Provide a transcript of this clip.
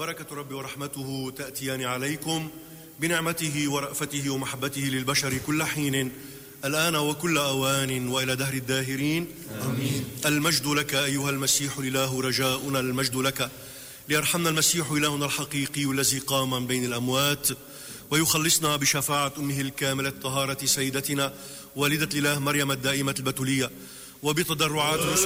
بركة ربي ورحمته تأتيان عليكم بنعمته ورأفته ومحبته للبشر كل حين الآن وكل أوان وإلى دهر الداهرين آمين. المجد لك أيها المسيح الإله رجاؤنا، المجد لك ليرحمنا المسيح إلهنا الحقيقي الذي قام من بين الأموات ويخلصنا بشفاعة أمه الكاملة الطهارة سيدتنا والدة الإله مريم الدائمة البتولية، وبتضرعات